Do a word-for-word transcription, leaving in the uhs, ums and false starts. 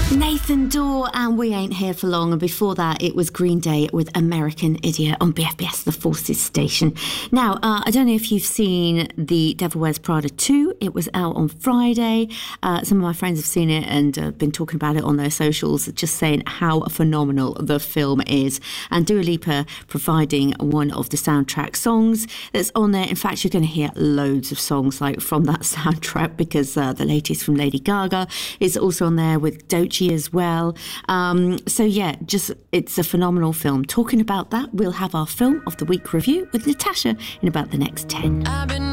Nathan Dawe and We Ain't Here for Long, and before that it was Green Day with American Idiot on B F B S, the Forces station. Now, uh, I don't know if you've seen The Devil Wears Prada two. It was out on Friday. Uh, some of my friends have seen it and uh, been talking about it on their socials, just saying how phenomenal the film is. And Dua Lipa providing one of the soundtrack songs that's on there. In fact, you're going to hear loads of songs like from that soundtrack, because uh, the latest from Lady Gaga is also on there with Doechii as well. Um, so yeah, just it's a phenomenal film. Talking about that, we'll have our Film of the Week review with Natasha in about the next ten. I've been